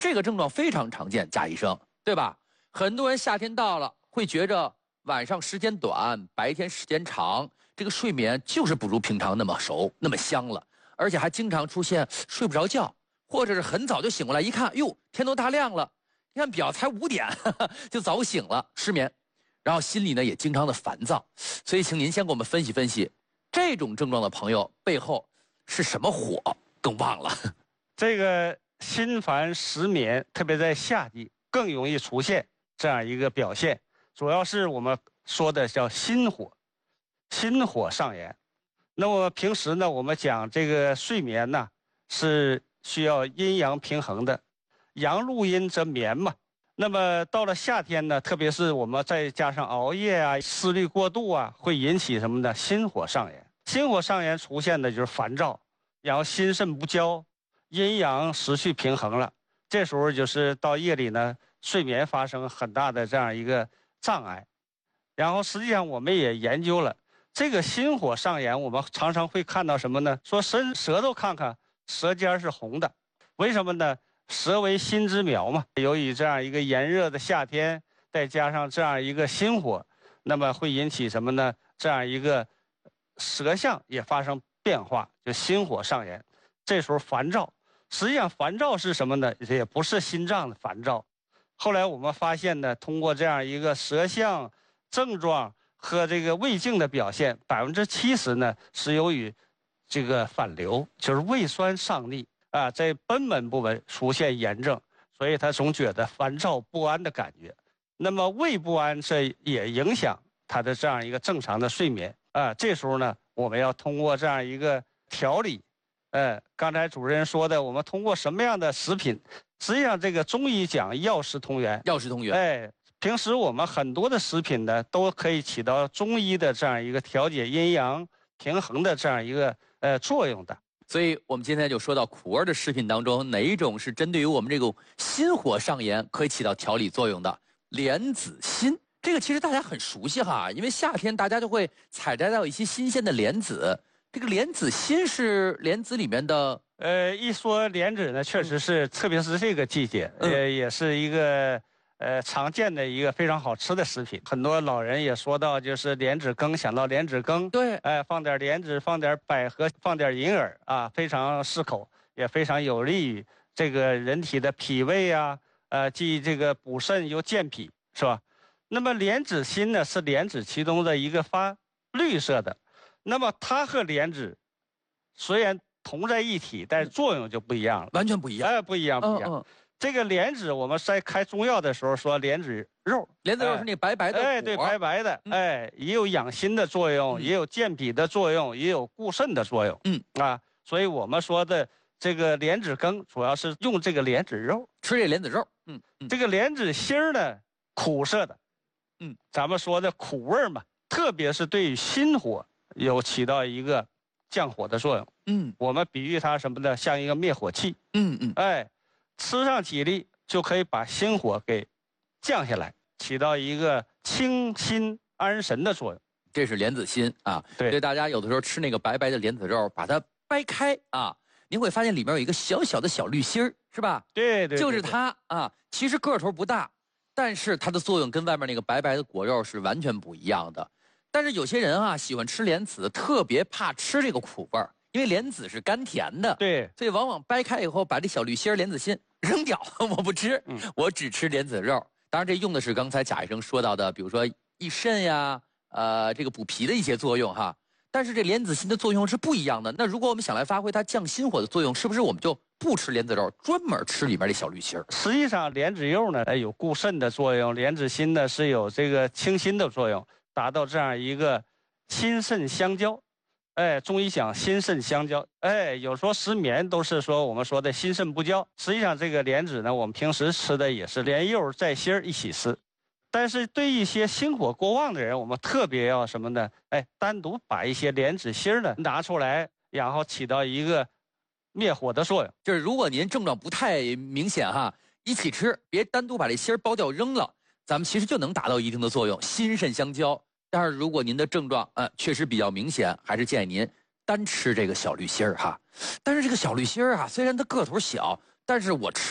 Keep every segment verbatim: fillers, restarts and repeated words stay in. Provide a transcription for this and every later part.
这个症状非常常见，贾医生，对吧？很多人夏天到了会觉着晚上时间短，白天时间长，这个睡眠就是不如平常那么熟、那么香了，而且还经常出现睡不着觉，或者是很早就醒过来，一看，哟，天都大亮了，你看表才五点，呵呵就早醒了，失眠，然后心里呢也经常的烦躁。所以，请您先给我们分析分析，这种症状的朋友背后是什么火更旺了？ 这个心烦失眠，特别在夏季更容易出现这样一个表现，主要是我们说的叫心火，心火上炎。那么平时呢，我们讲这个睡眠呢是需要阴阳平衡的，阳入阴则眠嘛。那么到了夏天呢，特别是我们再加上熬夜啊、思虑过度啊，会引起什么呢？心火上炎。心火上炎出现的就是烦躁，然后心肾不交，阴阳失去平衡了。这时候就是到夜里呢，睡眠发生很大的这样一个障碍。然后实际上我们也研究了这个心火上炎，我们常常会看到什么呢？说伸舌头看看，舌尖是红的，为什么呢？舌为心之苗嘛。由于这样一个炎热的夏天，再加上这样一个心火，那么会引起什么呢？这样一个舌象也发生变化，就心火上炎。这时候烦躁，实际上烦躁是什么呢？也不是心脏的烦躁。后来我们发现呢，通过这样一个舌象症状和这个胃镜的表现，百分之七十呢是由于这个反流，就是胃酸上逆啊，在贲门部位出现炎症，所以他总觉得烦躁不安的感觉。那么胃不安，这也影响他的这样一个正常的睡眠啊。这时候呢，我们要通过这样一个调理。呃，刚才主持人说的，我们通过什么样的食品？实际上，这个中医讲药食同源。 药食同源。 哎，平时我们很多的食品呢，都可以起到中医的这样一个调节阴阳平衡的这样一个呃作用的。 所以我们今天就说到苦味的食品当中，哪一种是针对于我们这个心火上炎可以起到调理作用的？莲子心，这个其实大家很熟悉哈，因为夏天大家就会采摘到一些新鲜的莲子。这个莲子心是莲子里面的， 呃，一说莲子呢，确实是，嗯、特别是这个季节，呃，嗯、也是一个呃常见的一个非常好吃的食品。很多老人也说到，就是莲子羹，想到莲子羹， 对， 哎、呃，放点莲子，放点百合，放点银耳啊，非常适口，也非常有利于这个人体的脾胃啊，呃，既这个补肾又健脾，是吧？那么莲子心呢，是莲子其中的一个发绿色的。那么它和莲子虽然同在一体，但是作用就不一样了， 完全不一样。 哎，不一样，不一样。嗯嗯、这个莲子，我们在开中药的时候说莲子肉， 莲子肉是那白白的， 哎，对，白白的，嗯、哎，也有养心的作用，嗯、也有健脾的作用，也有固肾的作用。嗯啊，所以我们说的这个莲子羹，主要是用这个莲子肉， 吃这莲子肉。嗯，嗯这个莲子心儿呢，苦涩的，嗯，咱们说的苦味嘛，特别是对于心火。有起到一个降火的作用，嗯，我们比喻它什么呢？像一个灭火器，嗯嗯，哎，吃上几粒就可以把心火给降下来，起到一个清心安神的作用。 这是莲子心啊， 对， 所以大家有的时候吃那个白白的莲子肉，把它掰开啊，您会发现里面有一个小小的小绿心儿，是吧？ 对 对, 对， 就是它啊，其实个头不大，但是它的作用跟外面那个白白的果肉是完全不一样的。但是有些人啊喜欢吃莲子，特别怕吃这个苦味儿，因为莲子是甘甜的， 对， 所以往往掰开以后把这小绿心莲子心扔掉，我不吃，嗯、我只吃莲子肉。当然，这用的是刚才贾医生说到的，比如说益肾呀，呃，这个补脾的一些作用哈。但是这莲子心的作用是不一样的。那如果我们想来发挥它降心火的作用，是不是我们就不吃莲子肉，专门吃里面这小绿心儿？ 实际上，莲子肉呢，有固肾的作用；莲子心呢，是有这个清心的作用。达到这样一个心肾相交，哎，中医讲心肾相交，哎，有时候失眠都是说我们说的心肾不交。实际上这个莲子呢，我们平时吃的也是连柚带心儿一起吃，但是对一些心火过旺的人，我们特别要什么呢？哎，单独把一些莲子心儿呢拿出来，然后起到一个灭火的作用。 就是如果您症状不太明显哈，一起吃，别单独把这心儿剥掉扔了。咱们其实就能达到一定的作用，心肾相交。但是如果您的症状呃确实比较明显，还是建议您单吃这个小绿心儿哈。但是这个小绿心儿啊，虽然它个头小，但是我吃过，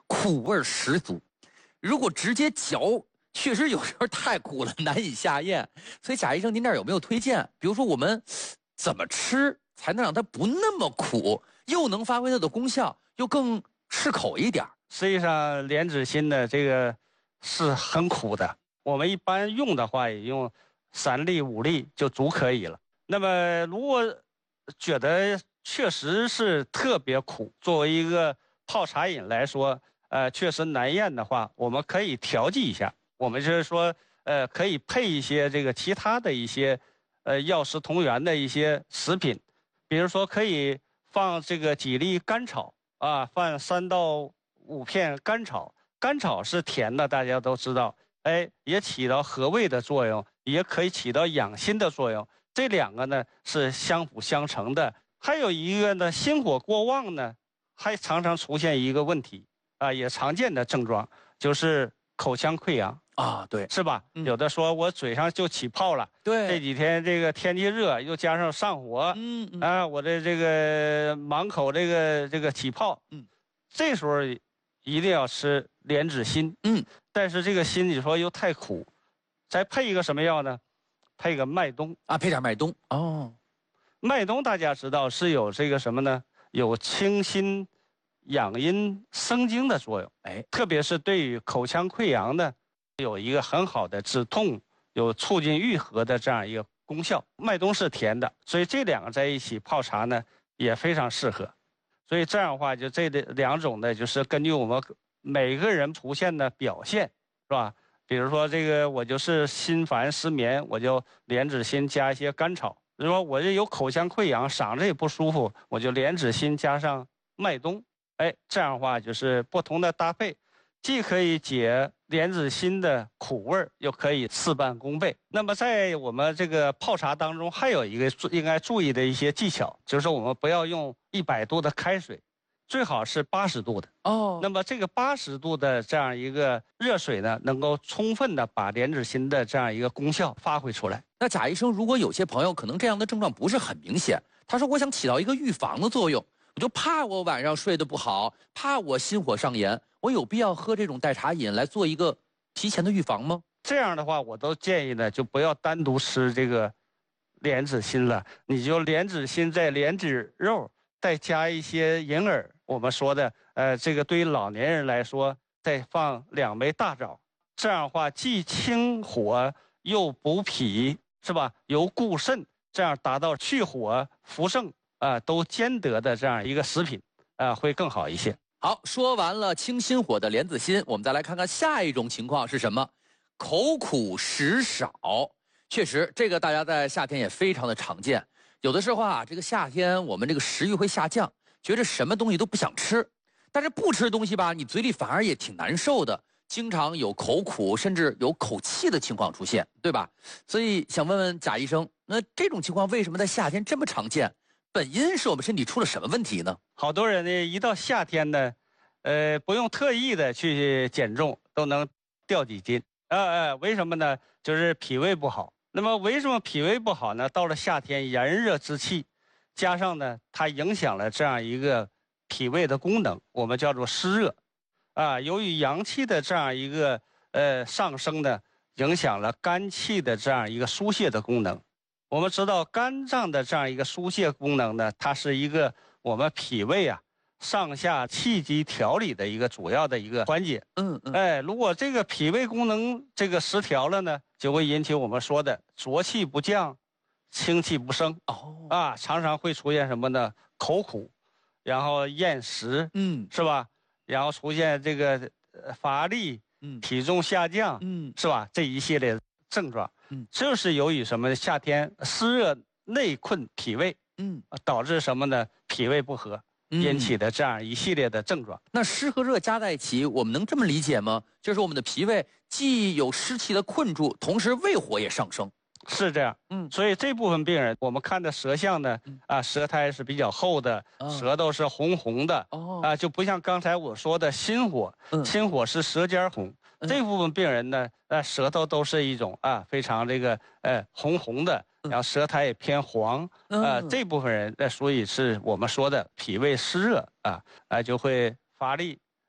苦味十足。如果直接嚼，确实有时候太苦了，难以下咽。所以贾医生，您这儿有没有推荐？比如说我们怎么吃才能让它不那么苦，又能发挥它的功效，又更适口一点？ 实际上，莲子心呢，这个是很苦的。我们一般用的话，也用三粒五粒就足可以了。那么，如果觉得确实是特别苦，作为一个泡茶饮来说，呃，确实难咽的话，我们可以调剂一下。我们就是说，呃，可以配一些这个其他的一些，呃，药食同源的一些食品，比如说可以放这个几粒甘草啊，放三到五片甘草。甘草是甜的，大家都知道，哎，也起到和胃的作用，也可以起到养心的作用。这两个呢是相辅相成的。还有一个呢，心火过旺呢，还常常出现一个问题啊，也常见的症状就是口腔溃疡啊，对， 是吧？嗯、有的说我嘴上就起泡了， 对， 这几天这个天气热，又加上上火，嗯嗯啊，我的这个满口这个这个起泡，嗯，这时候一定要吃莲子心，嗯，但是这个心你说又太苦，再配一个什么药呢？配个麦冬啊，配点麦冬哦。 麦冬大家知道是有这个什么呢？有清心、养阴、生津的作用。哎，特别是对于口腔溃疡呢，有一个很好的止痛、有促进愈合的这样一个功效。麦冬是甜的，所以这两个在一起泡茶呢也非常适合。所以这样的话，就这两种呢，就是根据我们每个人出现的表现，是吧？比如说这个我就是心烦失眠，我就莲子心加一些甘草。比如说我这有口腔溃疡，嗓子也不舒服，我就莲子心加上麦冬。哎，这样的话就是不同的搭配，既可以解莲子心的苦味，又可以事半功倍。那么在我们这个泡茶当中，还有一个应该注意的一些技巧，就是我们不要用一百度的开水。最好是八十度的哦。那么这个八十度的这样一个热水呢，能够充分的把莲子心的这样一个功效发挥出来。 那贾医生，如果有些朋友可能这样的症状不是很明显，他说我想起到一个预防的作用，我就怕我晚上睡得不好，怕我心火上炎，我有必要喝这种代茶饮来做一个提前的预防吗？ 这样的话，我都建议呢，就不要单独吃这个莲子心了，你就莲子心再莲子肉，再加一些银耳。我们说的，呃，这个对于老年人来说，再放两枚大枣，这样的话既清火又补脾，是吧？又固肾，这样达到去火扶正啊、呃，都兼得的这样一个食品啊、呃，会更好一些。 好，说完了清心火的莲子心，我们再来看看下一种情况是什么？口苦食少。确实，这个大家在夏天也非常的常见。有的时候啊，这个夏天我们这个食欲会下降。觉得什么东西都不想吃，但是不吃东西吧，你嘴里反而也挺难受的，经常有口苦，甚至有口气的情况出现，对吧？所以想问问贾医生，那这种情况为什么在夏天这么常见？本因是我们身体出了什么问题呢？ 好多人呢，一到夏天呢，呃，不用特意的去减重，都能掉几斤。呃呃，为什么呢？就是脾胃不好。那么为什么脾胃不好呢？到了夏天，炎热之气。加上呢，它影响了这样一个脾胃的功能，我们叫做湿热，啊，由于阳气的这样一个呃上升呢，影响了肝气的这样一个疏泄的功能。我们知道肝脏的这样一个疏泄功能呢，它是一个我们脾胃啊上下气机调理的一个主要的一个环节。嗯嗯。哎，如果这个脾胃功能这个失调了呢，就会引起我们说的浊气不降。清气不升哦啊，常常会出现什么呢？口苦，然后厌食，嗯，是吧？然后出现这个乏力，嗯，体重下降，嗯，是吧？这一系列症状，嗯，这是由于什么？夏天湿热内困脾胃，嗯，导致什么呢？脾胃不和引起的这样一系列的症状。 那湿和热加在一起，我们能这么理解吗？就是我们的脾胃既有湿气的困住，同时胃火也上升。 是这样，嗯，所以这部分病人，我们看的舌象呢，啊，舌苔是比较厚的，舌头是红红的，哦，啊，就不像刚才我说的心火，心火是舌尖红，这部分病人呢，呃，舌头都是一种啊非常这个呃红红的，然后舌苔也偏黄，啊，这部分人，那所以是我们说的脾胃湿热啊，啊就会乏力，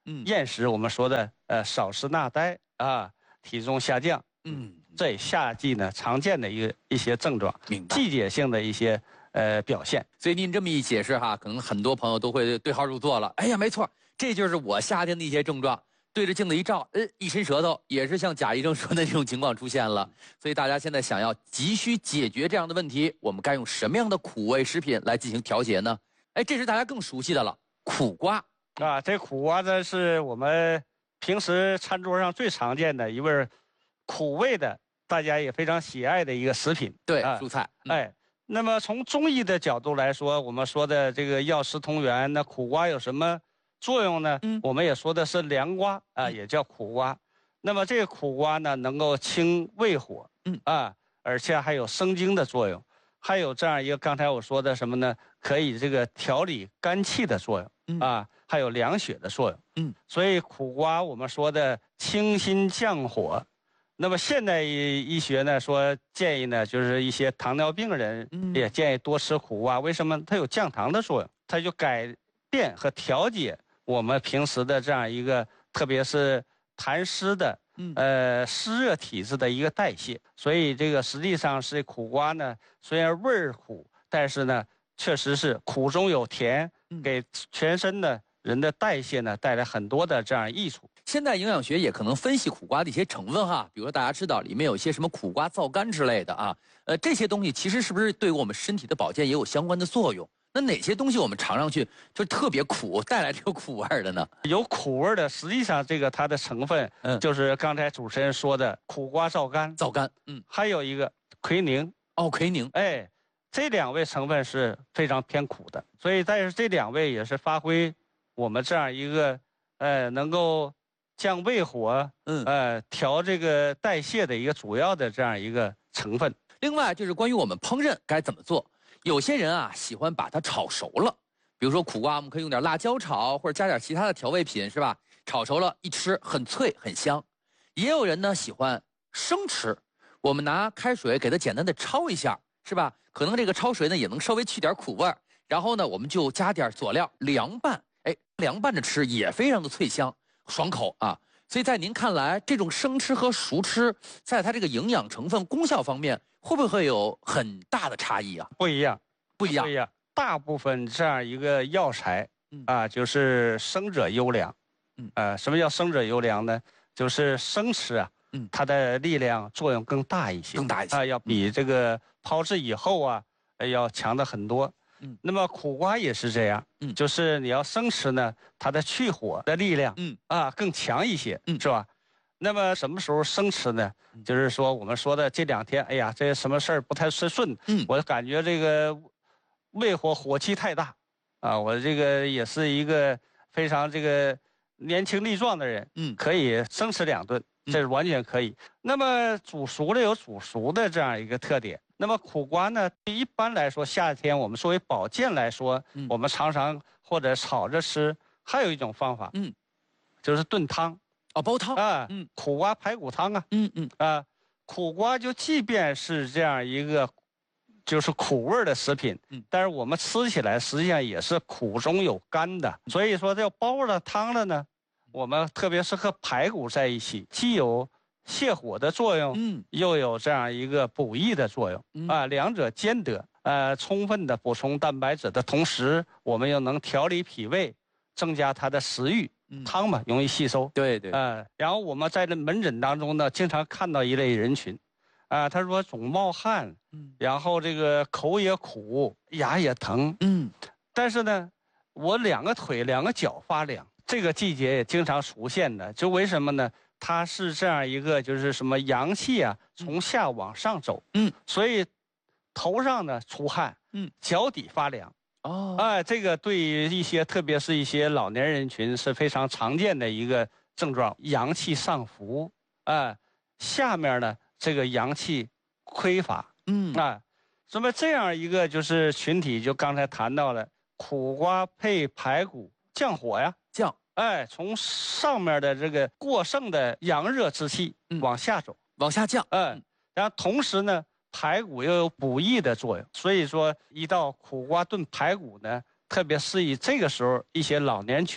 嗯，厌食我们说的呃少食纳呆啊，体重下降，嗯，这夏季呢常见的一个一些症状， 明白？ 季节性的一些呃表现。 所以您这么一解释哈，可能很多朋友都会对号入座了。哎呀，没错，这就是我夏天的一些症状。对着镜子一照，呃，一伸舌头，也是像贾医生说的那种情况出现了。所以大家现在想要急需解决这样的问题，我们该用什么样的苦味食品来进行调节呢？哎，这是大家更熟悉的了，苦瓜啊，这苦瓜呢是我们平时餐桌上最常见的一味苦味的，大家也非常喜爱的一个食品。 对，啊、蔬菜。 嗯、哎，那么从中医的角度来说，我们说的这个药食同源，那苦瓜有什么作用呢？嗯，我们也说的是凉瓜啊，也叫苦瓜。那么这个苦瓜呢，能够清胃火，嗯啊，而且还有生津的作用，还有这样一个刚才我说的什么呢？可以这个调理肝气的作用，嗯啊，还有凉血的作用，嗯。所以苦瓜我们说的清心降火。那么现代医学呢说建议呢，就是一些糖尿病人也建议多吃苦瓜，为什么？它有降糖的作用，它就改变和调节我们平时的这样一个，特别是痰湿的，呃湿热体质的一个代谢。所以这个实际上是苦瓜呢，虽然味儿苦，但是呢，确实是苦中有甜，给全身的人的代谢呢带来很多的这样益处。 现在营养学也可能分析苦瓜的一些成分哈，比如说大家知道里面有一些什么苦瓜皂苷之类的啊，呃这些东西其实是不是对我们身体的保健也有相关的作用？那哪些东西我们尝上去就特别苦，带来这个苦味的呢？ 有苦味的，实际上这个它的成分，嗯，就是刚才主持人说的苦瓜皂苷， 皂苷，嗯， 还有一个奎宁， 哦，奎宁， 哎，这两味成分是非常偏苦的，所以但是这两味也是发挥我们这样一个，呃，能够降胃火，嗯，呃，调这个代谢的一个主要的这样一个成分。 另外就是关于我们烹饪该怎么做。有些人啊喜欢把它炒熟了，比如说苦瓜，我们可以用点辣椒炒，或者加点其他的调味品，是吧？炒熟了，一吃很脆很香。也有人呢喜欢生吃，我们拿开水给它简单的焯一下，是吧？可能这个焯水呢也能稍微去点苦味儿，然后呢我们就加点佐料凉拌，哎，凉拌着吃也非常的脆香爽口啊。所以在您看来，这种生吃和熟吃，在它这个营养成分、功效方面，会不会有很大的差异啊？ 不一样， 不一样， 不一样。大部分这样一个药材，嗯啊，就是生者优良，嗯啊，什么叫生者优良呢？就是生吃啊，嗯，它的力量作用更大一些， 更大一些啊，要比这个炮制以后啊，要强的很多。嗯，那么苦瓜也是这样，嗯，就是你要生吃呢，它的去火的力量，嗯啊更强一些，嗯，是吧？那么什么时候生吃呢？就是说我们说的这两天，哎呀，这什么事儿不太顺顺，嗯，我感觉这个胃火火气太大，啊，我这个也是一个非常这个年轻力壮的人，嗯，可以生吃两顿，这是完全可以。那么煮熟了有煮熟的这样一个特点。那么苦瓜呢，一般来说夏天我们作为保健来说，嗯、我们常常或者炒着吃。还有一种方法，嗯，就是炖汤， 哦，煲汤啊，嗯，苦瓜排骨汤啊，嗯嗯啊，苦瓜就即便是这样一个就是苦味的食品，嗯，但是我们吃起来实际上也是苦中有甘的。所以说这煲了汤了呢，我们特别是和排骨在一起，既有泻火的作用，嗯，又有这样一个补益的作用，嗯、啊，两者兼得，呃，充分的补充蛋白质的同时，我们又能调理脾胃，增加它的食欲。嗯、汤嘛，容易吸收。 对对。 呃，然后我们在这门诊当中呢，经常看到一类人群，啊、呃，他说总冒汗，嗯，然后这个口也苦，牙也疼，嗯，但是呢，我两个腿、两个脚发凉，这个季节也经常出现的，就为什么呢？它是这样一个，就是什么阳气啊，从下往上走，嗯，所以头上呢出汗，嗯，脚底发凉，哦，哎，这个对于一些，特别是一些老年人群是非常常见的一个症状，阳气上浮，哎，下面呢这个阳气匮乏，嗯，啊，那么这样一个就是群体，就刚才谈到了苦瓜配排骨降火呀， 降。 哎，从上面的这个过剩的阳热之气往下走， 嗯、往下降。 嗯，然后同时呢，排骨又有补益的作用，所以说一道苦瓜炖排骨呢，特别适宜这个时候一些老年群体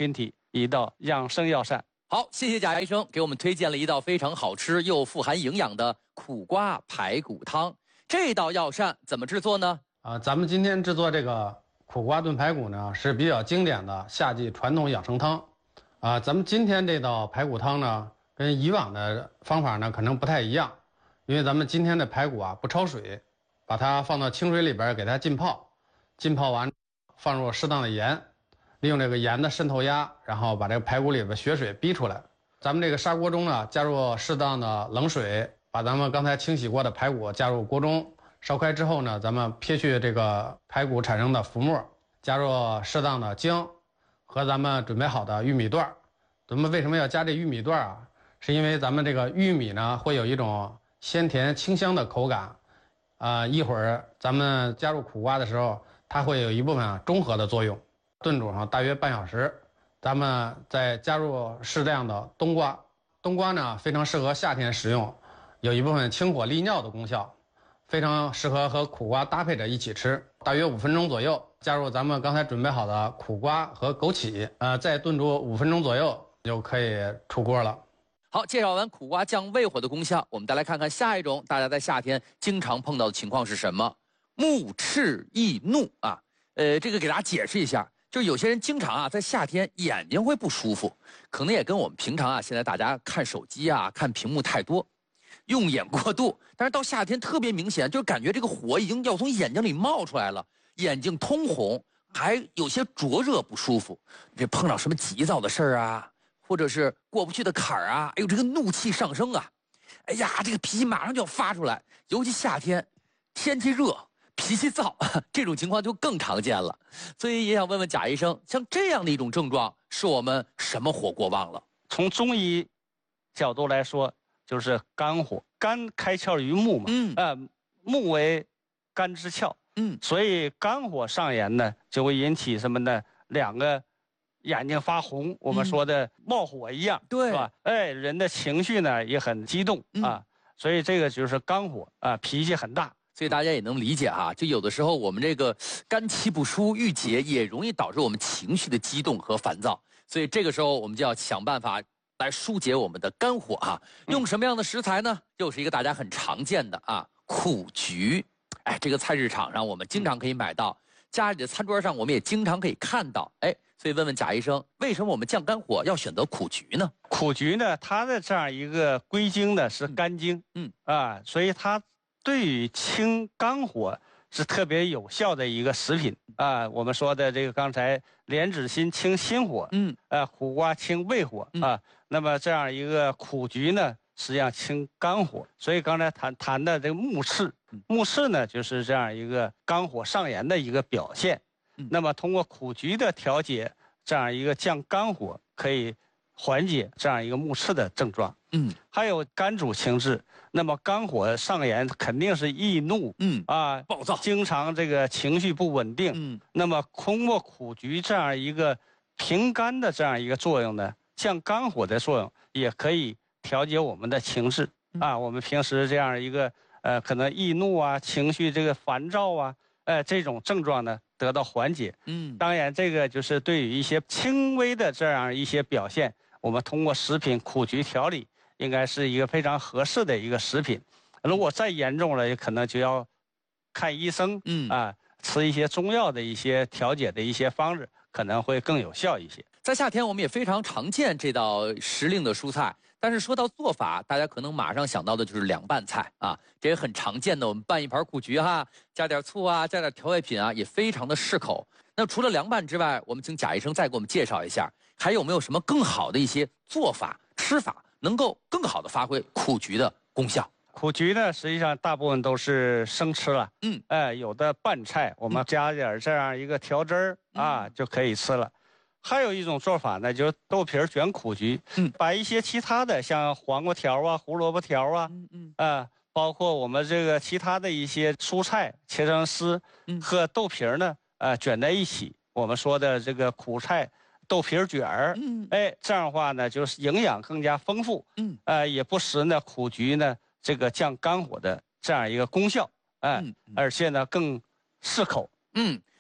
一道养生药膳。 好，谢谢贾医生给我们推荐了一道非常好吃又富含营养的苦瓜排骨汤。这道药膳怎么制作呢？ 啊，咱们今天制作这个苦瓜炖排骨呢，是比较经典的夏季传统养生汤。啊，咱们今天这道排骨汤呢，跟以往的方法呢可能不太一样，因为咱们今天的排骨啊不焯水，把它放到清水里边给它浸泡，浸泡完放入适当的盐。利用这个盐的渗透压，然后把这个排骨里的血水逼出来。咱们这个砂锅中呢，加入适当的冷水，把咱们刚才清洗过的排骨加入锅中，烧开之后呢，咱们撇去这个排骨产生的浮沫，加入适当的姜和咱们准备好的玉米段。咱们为什么要加这玉米段啊？是因为咱们这个玉米呢会有一种鲜甜清香的口感，啊、呃，一会儿咱们加入苦瓜的时候，它会有一部分啊中和的作用。炖煮上大约半小时，咱们再加入适量的冬瓜。冬瓜呢非常适合夏天食用，有一部分清火利尿的功效，非常适合和苦瓜搭配着一起吃。大约五分钟左右，加入咱们刚才准备好的苦瓜和枸杞，呃，再炖煮五分钟左右就可以出锅了。 好，介绍完苦瓜降胃火的功效，我们再来看看下一种大家在夏天经常碰到的情况是什么？目赤易怒啊，呃，这个给大家解释一下。就是有些人经常啊，在夏天眼睛会不舒服，可能也跟我们平常啊，现在大家看手机啊、看屏幕太多，用眼过度。但是到夏天特别明显，就是感觉这个火已经要从眼睛里冒出来了，眼睛通红，还有些灼热不舒服。这碰到什么急躁的事儿啊，或者是过不去的坎儿啊，哎呦，这个怒气上升啊，哎呀，这个脾气马上就要发出来。尤其夏天，天气热。脾气躁，这种情况就更常见了，所以也想问问贾医生，像这样的一种症状，是我们什么火过旺了？ 从中医角度来说，就是肝火，肝开窍于目嘛，嗯，呃，目为肝之窍，嗯，所以肝火上炎呢，就会引起什么呢？两个眼睛发红，我们说的冒火一样，嗯、对，是吧？哎，人的情绪呢也很激动、嗯、啊，所以这个就是肝火啊，脾气很大。 所以大家也能理解哈，就有的时候我们这个肝气不舒、郁结，也容易导致我们情绪的激动和烦躁。所以这个时候我们就要想办法来疏解我们的肝火哈。用什么样的食材呢？又是一个大家很常见的啊，苦菊。哎，这个菜市场上我们经常可以买到，家里的餐桌上我们也经常可以看到。哎，所以问问贾医生，为什么我们降肝火要选择苦菊呢？ 苦菊呢，它的这样一个归经呢是肝经，嗯啊，所以它。对于清肝火是特别有效的一个食品啊！我们说的这个刚才莲子心清心火，嗯，呃，苦瓜清胃火啊。那么这样一个苦菊呢，实际上清肝火。所以刚才谈谈的这个目赤，目赤呢就是这样一个肝火上炎的一个表现。那么通过苦菊的调节，这样一个降肝火，可以缓解这样一个目赤的症状。嗯，还有肝主情志。那么肝火上炎肯定是易怒，嗯啊，暴躁，经常这个情绪不稳定，嗯。那么通过苦菊这样一个平肝的这样一个作用呢，降肝火的作用，也可以调节我们的情志、嗯、啊。我们平时这样一个呃可能易怒啊，情绪这个烦躁啊，呃这种症状呢得到缓解。嗯，当然这个就是对于一些轻微的这样一些表现，我们通过食品苦菊调理。应该是一个非常合适的一个食品，如果再严重了，也可能就要看医生，嗯啊，吃一些中药的一些调节的一些方式，可能会更有效一些。 在夏天，我们也非常常见这道时令的蔬菜，但是说到做法，大家可能马上想到的就是凉拌菜啊，这也很常见的。我们拌一盘苦菊哈，加点醋啊，加点调味品啊，也非常的适口。那除了凉拌之外，我们请贾医生再给我们介绍一下，还有没有什么更好的一些做法、吃法？能够更好的发挥苦菊的功效。 苦菊呢，实际上大部分都是生吃了，嗯，哎，有的拌菜，我们加点这样一个调汁儿、嗯、啊，就可以吃了。还有一种做法呢，就是豆皮卷苦菊，嗯，把一些其他的像黄瓜条啊、胡萝卜条啊，嗯嗯，啊，包括我们这个其他的一些蔬菜切成丝，嗯，和豆皮呢，呃，卷在一起。我们说的这个苦菜。豆皮卷儿，嗯，哎，这样的话呢，就是营养更加丰富，嗯，呃，也不失呢苦菊呢这个降肝火的这样一个功效，哎、嗯，而且呢更适口。 嗯，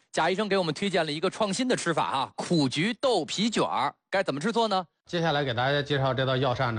贾医生给我们推荐了一个创新的吃法啊，苦菊豆皮卷儿，该怎么制作呢？ 接下来给大家介绍这道药膳呢。